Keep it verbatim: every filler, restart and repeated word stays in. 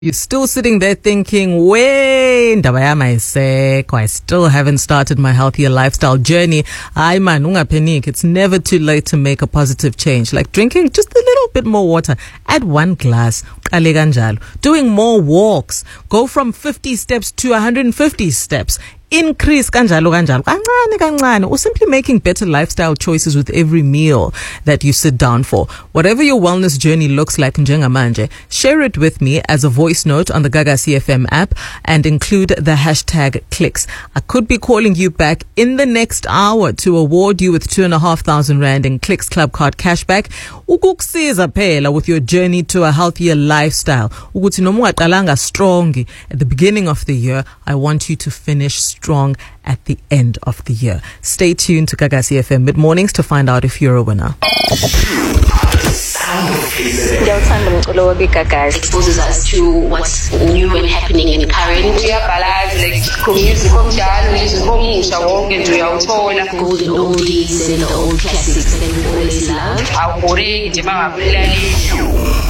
You're still sitting there thinking, "Way, ndaba yami ayisekho. I still haven't started my healthier lifestyle journey." Ay man, ungapanic. It's never too late to make a positive change. Like drinking just a little bit more water. Add one glass. Qale kanjalo. Doing more walks. Go from fifty steps to one hundred fifty steps. Increase kanjalo kanjalo kancane kancane, or simply making better lifestyle choices with every meal that you sit down for. Whatever your wellness journey looks like njengamanje, share it with me as a voice note on the Gaga C F M app and include the hashtag clicks. I could be calling you back in the next hour to award you with two and a half thousand rand in Clicks Club Card cashback. Ukukusiza phela with your journey to a healthier lifestyle. Ukuthi noma ungaqalanga strong at the beginning of the year, I want you to finish strong at the end of the year. Stay tuned to Gaga C F M Mid Mornings to find out if you're a winner. Exposes us to what's new and happening in current. Golden oldies and the old classics that we always love.